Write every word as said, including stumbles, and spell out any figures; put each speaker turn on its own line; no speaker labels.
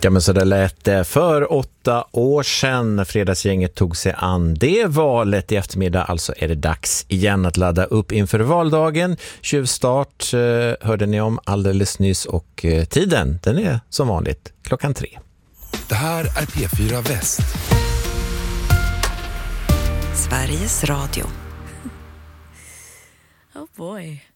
Ja, men så där lät det för åtta år sedan när fredagsgänget tog sig an det valet. I eftermiddag alltså är det dags igen att ladda upp inför valdagen. Tjuvstart eh, hörde ni om alldeles nyss och eh, tiden, den är som vanligt klockan tre.
Det här är P fyra Väst.
Sveriges Radio.
Oh boy.